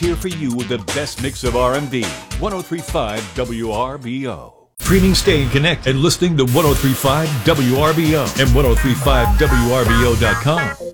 Here for you with the best mix of R&B. 103.5 WRBO. Streaming, staying connected, and listening to 103.5 WRBO and 103.5WRBO.com.